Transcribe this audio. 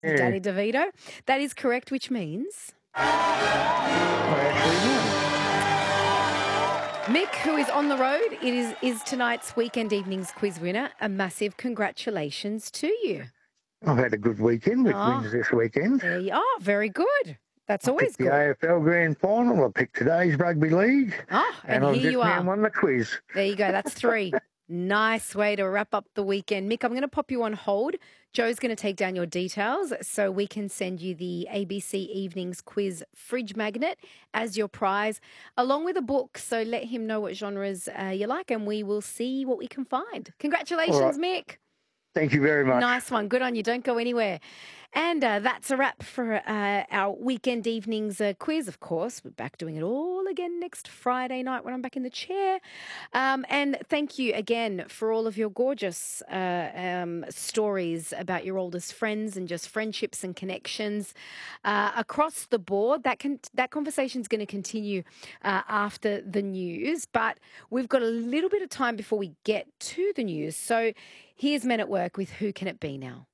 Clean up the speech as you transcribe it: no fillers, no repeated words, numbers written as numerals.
Yeah, Danny DeVito. That is correct, which means I actually Mick, who is on the road, is tonight's Weekend Evenings quiz winner. A massive congratulations to you. won. I've had a good weekend with Oh, wins this weekend. there you are. Very good. That's I always picked the good. AFL Grand Final. I picked today's rugby league. Oh, and And I've here just you now are. won the quiz. There you go. That's 3. Nice way to wrap up the weekend. Mick, I'm going to pop you on hold. Joe's going to take down your details so we can send you the ABC Evenings Quiz fridge magnet as your prize, along with a book. So let him know what genres you like and we will see what we can find. All right. Congratulations, Mick. Thank you very much. Nice one. Good on you. Don't go anywhere. And that's a wrap for our weekend evenings quiz, of course. We're back doing it all again next Friday night when I'm back in the chair. And thank you again for all of your gorgeous stories about your oldest friends and just friendships and connections across the board. That conversation is going to continue after the news, but we've got a little bit of time before we get to the news. So here's Men at Work with Who Can It Be Now?